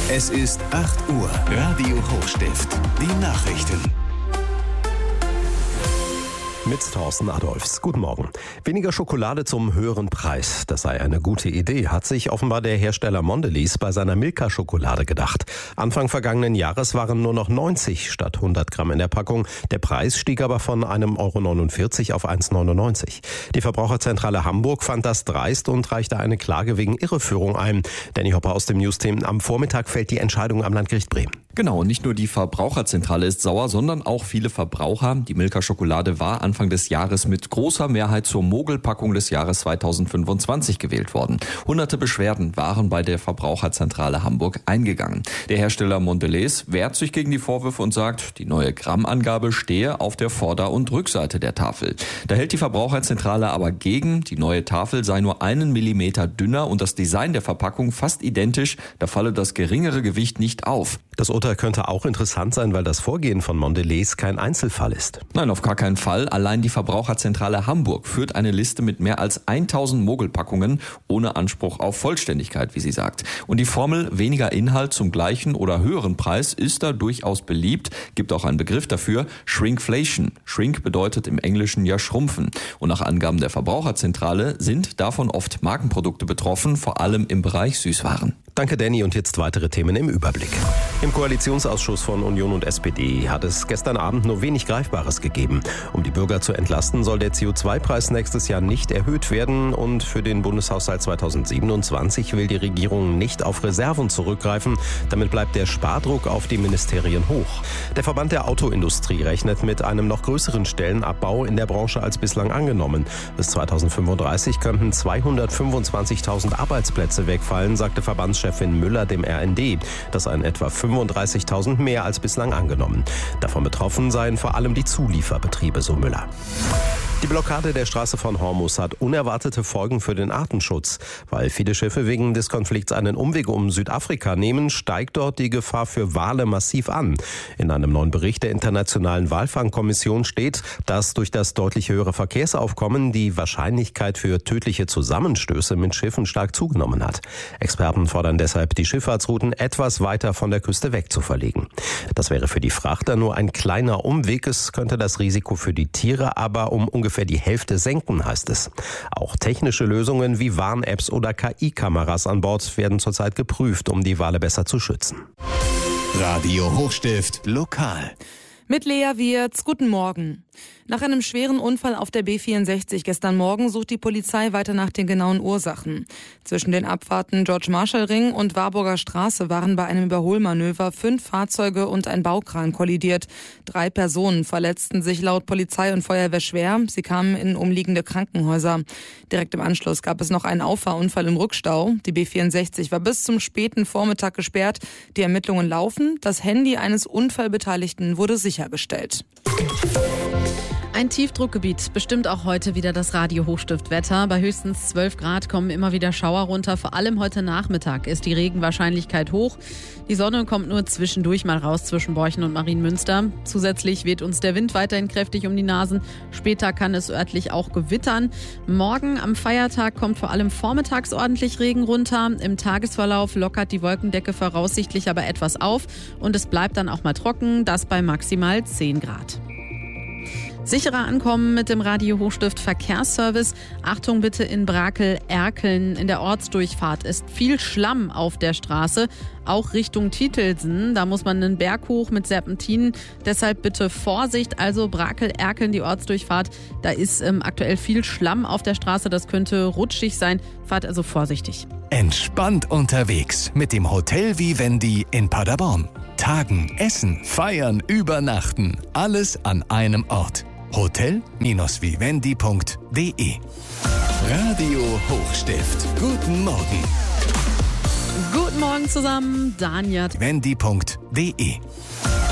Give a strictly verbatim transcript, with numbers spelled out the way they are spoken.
Es ist acht Uhr. Radio Hochstift. Die Nachrichten. Mit Thorsten Adolfs. Guten Morgen. Weniger Schokolade zum höheren Preis. Das sei eine gute Idee, hat sich offenbar der Hersteller Mondelez bei seiner Milka-Schokolade gedacht. Anfang vergangenen Jahres waren nur noch neunzig statt hundert Gramm in der Packung. Der Preis stieg aber von einem Euro neunundvierzig auf eins neunundneunzig. Die Verbraucherzentrale Hamburg fand das dreist und reichte eine Klage wegen Irreführung ein. Danny Hopper aus dem News-Team. Am Vormittag fällt die Entscheidung am Landgericht Bremen. Genau, nicht nur die Verbraucherzentrale ist sauer, sondern auch viele Verbraucher. Die Milka-Schokolade war Anfang des Jahres mit großer Mehrheit zur Mogelpackung des Jahres zweitausendfünfundzwanzig gewählt worden. Hunderte Beschwerden waren bei der Verbraucherzentrale Hamburg eingegangen. Der Hersteller Mondelez wehrt sich gegen die Vorwürfe und sagt, die neue Grammangabe stehe auf der Vorder- und Rückseite der Tafel. Da hält die Verbraucherzentrale aber gegen, die neue Tafel sei nur einen Millimeter dünner und das Design der Verpackung fast identisch, da falle das geringere Gewicht nicht auf. Das Urteil könnte auch interessant sein, weil das Vorgehen von Mondelez kein Einzelfall ist. Nein, auf gar keinen Fall. Allein die Verbraucherzentrale Hamburg führt eine Liste mit mehr als tausend Mogelpackungen ohne Anspruch auf Vollständigkeit, wie sie sagt. Und die Formel weniger Inhalt zum gleichen oder höheren Preis ist da durchaus beliebt. Gibt auch einen Begriff dafür, Shrinkflation. Shrink bedeutet im Englischen ja schrumpfen. Und nach Angaben der Verbraucherzentrale sind davon oft Markenprodukte betroffen, vor allem im Bereich Süßwaren. Danke, Danny. Und jetzt weitere Themen im Überblick. Im Koalitionsausschuss von Union und S P D hat es gestern Abend nur wenig Greifbares gegeben. Um die Bürger zu entlasten, soll der C O zwei Preis nächstes Jahr nicht erhöht werden. Und für den Bundeshaushalt zweitausendsiebenundzwanzig will die Regierung nicht auf Reserven zurückgreifen. Damit bleibt der Spardruck auf die Ministerien hoch. Der Verband der Autoindustrie rechnet mit einem noch größeren Stellenabbau in der Branche als bislang angenommen. Bis zweitausendfünfunddreißig könnten zweihundertfünfundzwanzigtausend Arbeitsplätze wegfallen, sagte Verbandschef Chefin Müller dem R N D. Das seien etwa fünfunddreißigtausend mehr als bislang angenommen. Davon betroffen seien vor allem die Zulieferbetriebe, so Müller. Die Blockade der Straße von Hormuz hat unerwartete Folgen für den Artenschutz. Weil viele Schiffe wegen des Konflikts einen Umweg um Südafrika nehmen, steigt dort die Gefahr für Wale massiv an. In einem neuen Bericht der Internationalen Walfangkommission steht, dass durch das deutlich höhere Verkehrsaufkommen die Wahrscheinlichkeit für tödliche Zusammenstöße mit Schiffen stark zugenommen hat. Experten fordern deshalb, die Schifffahrtsrouten etwas weiter von der Küste weg zu verlegen. Das wäre für die Frachter nur ein kleiner Umweg. Es könnte das Risiko für die Tiere aber um ungefähr ungefähr die Hälfte senken, heißt es. Auch technische Lösungen wie Warn-Apps oder K I-Kameras an Bord werden zurzeit geprüft, um die Wale besser zu schützen. Radio Hochstift lokal. Mit Lea Wirz, guten Morgen. Nach einem schweren Unfall auf der B vierundsechzig gestern Morgen sucht die Polizei weiter nach den genauen Ursachen. Zwischen den Abfahrten George-Marshall-Ring und Warburger Straße waren bei einem Überholmanöver fünf Fahrzeuge und ein Baukran kollidiert. Drei Personen verletzten sich laut Polizei und Feuerwehr schwer. Sie kamen in umliegende Krankenhäuser. Direkt im Anschluss gab es noch einen Auffahrunfall im Rückstau. Die B vierundsechzig war bis zum späten Vormittag gesperrt. Die Ermittlungen laufen. Das Handy eines Unfallbeteiligten wurde sichergestellt. Ein Tiefdruckgebiet bestimmt auch heute wieder das Radio-Hochstift-Wetter. Bei höchstens zwölf Grad kommen immer wieder Schauer runter. Vor allem heute Nachmittag ist die Regenwahrscheinlichkeit hoch. Die Sonne kommt nur zwischendurch mal raus zwischen Borchen und Marienmünster. Zusätzlich weht uns der Wind weiterhin kräftig um die Nasen. Später kann es örtlich auch gewittern. Morgen am Feiertag kommt vor allem vormittags ordentlich Regen runter. Im Tagesverlauf lockert die Wolkendecke voraussichtlich aber etwas auf. Und es bleibt dann auch mal trocken, das bei maximal zehn Grad. Sicherer ankommen mit dem Radio-Hochstift Verkehrsservice. Achtung bitte in Brakel-Erkeln. In der Ortsdurchfahrt ist viel Schlamm auf der Straße, auch Richtung Titelsen. Da muss man einen Berg hoch mit Serpentinen. Deshalb bitte Vorsicht. Also Brakel-Erkeln, die Ortsdurchfahrt. Da ist ähm, aktuell viel Schlamm auf der Straße. Das könnte rutschig sein. Fahrt also vorsichtig. Entspannt unterwegs mit dem Hotel Vivendi in Paderborn. Tagen, essen, feiern, übernachten. Alles an einem Ort. hotel Vivendi punkt de. Radio Hochstift. Guten Morgen. Guten Morgen zusammen, Danja. Vivendi punkt de